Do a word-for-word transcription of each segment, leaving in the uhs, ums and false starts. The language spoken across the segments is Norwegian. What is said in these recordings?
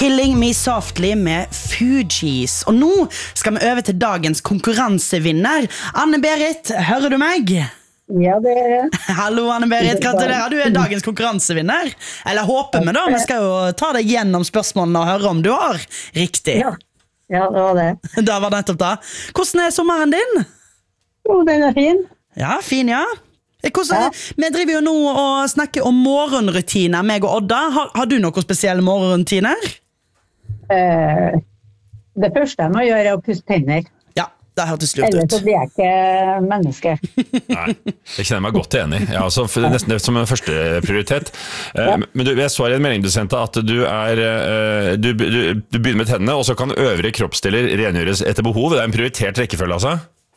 Killing Me Softly med Fugees. Og nå skal vi over til dagens konkurransevinner. Anne-Berit, hører du meg? Ja, det er det. Hallo Anne-Berit, gratulerer. Du er dagens konkurransevinner. Eller håper vi da, vi skal jo ta deg gjennom spørsmålene og høre om du har riktig. Ja, ja det var det. Da var det nettopp da. Hvordan er sommeren din? Jo, den er fin. Ja, fin, ja. Hvordan, ja. Vi driver jo nå og snakker om morgenrutiner, meg og Odda. Har, har du noen spesielle morgenrutiner? Eh, det første jeg må gjøre er å pusse tenner. Ja, det hørtes lurt ut. Ellers så blir jeg ikke menneske. Nei, jeg kjenner meg godt enig. Ja, altså, for det er nesten det som en første prioritet. Ja. Men du, jeg så i en melding du sendte at du, er, du, du, du begynner med tennene, og så kan øvrige kroppsdeler rengjøres etter behov. Det er en prioritert rekkefølge, altså?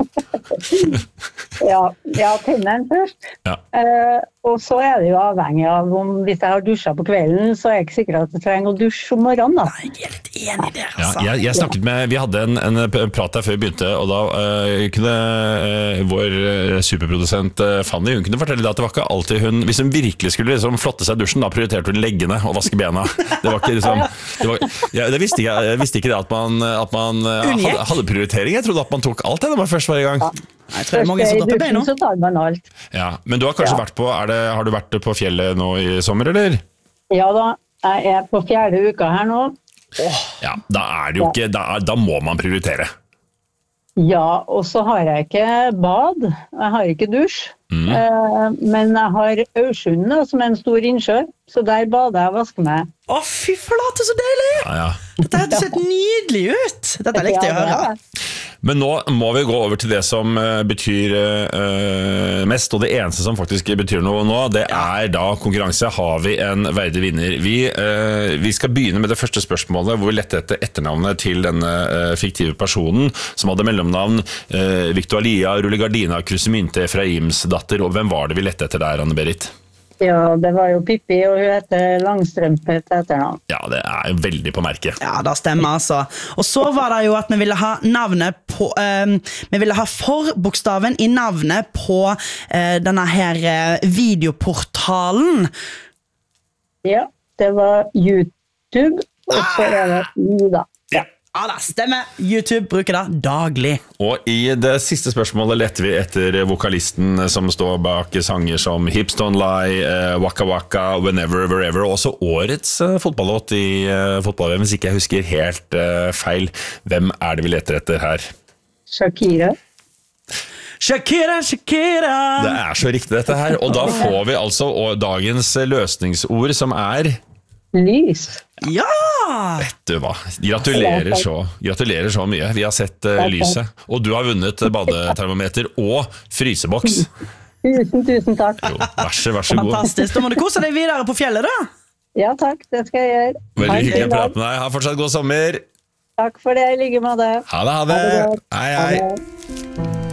ja, ja, tennene først. Ja. Eh, og så er det jo avhengig av om hvis jeg har dusjet på kvelden, så er jeg ikke sikker at jeg trenger å dusje om morgenen. Da. Nei, jeg er litt enig der, altså. Ja, jeg, jeg snakket med, vi hadde en, en prat der før vi begynte, og da uh, kunne uh, vår superprodusent uh, Fanny, hun kunne fortelle at det var ikke alltid hun, hvis hun virkelig skulle liksom, flotte seg i dusjen, da prioriterte hun leggene og vaske bena. Det var ikke liksom, det, var, ja, det visste ikke, jeg visste ikke det at man, at man uh, hadde, hadde prioritering. Jeg trodde at man tok alt det, det var først hver gang. Ja. Jeg tror det er mange som tar på beina. Så tar man alt. Ja, men du har kanskje ja. vært på, er det, har du vært på fjellet nå i sommer, eller? Ja da, jeg er på fjerde uka her nå. Oh, ja, da er det jo ikke, da, da må man prioritere. Ja, og så har jeg ikke bad, jeg har ikke dusj, mm. eh, men jeg har Ørsund som er en stor innsjø, så der bader jeg og vasker meg. Å, fy flate, så deilig! Ja, ja. Dette har sett nydelig ut. Dette likte jeg å høre. Men nå må vi gå over til det som uh, betyr uh, mest, og det eneste som faktisk betyr noe nå, det er da konkurranse. Har vi en verdig vinner? Vi, uh, vi skal begynne med det første spørsmålet, hvor vi lette etter etternavnet til denne uh, fiktive personen, som hadde mellomnavn uh, Victoria Rullegardina Krusemynte Efraims datter, og hvem var det vi lette etter der, Anne-Berit? Ja, det var jo Pippi, og hun heter Langstrømpet etternavn. Ja, det er jo veldig på merket. Ja, det stemmer altså. Og så var det jo at vi ville ha navnet på, um, vi ville ha forbokstaven i navnet på uh, denne her uh, videoportalen. Ja, det var YouTube, og så er det Ida. Ja. Ja, det stemmer. YouTube bruker det daglig. Og i det siste spørsmålet letter vi etter vokalisten som står bak sanger som Hips Don't Lie, uh, Waka Waka, Whenever, Wherever, og også årets uh, fotballåt i uh, fotball-V M, hvis ikke jeg husker helt uh, feil. Hvem er det vi leter etter her? Shakira. Shakira, Shakira! Det er så riktig dette her, og da får vi altså dagens løsningsord som er... Lys. Ja! Vet du hva, gratulerer så, gratulerer så mye. Vi har sett uh, lyset, og du har vunnet badetermometer og fryseboks. Tusen, tusen takk. Jo, vær så, vær så god. Fantastisk, da må du kose deg videre på fjellet da. Ja takk, det skal jeg gjøre. Veldig hyggelig å prate med deg, ha fortsatt god sommer. Takk for det, i like måte. Ha det, ha det. Hei, hei.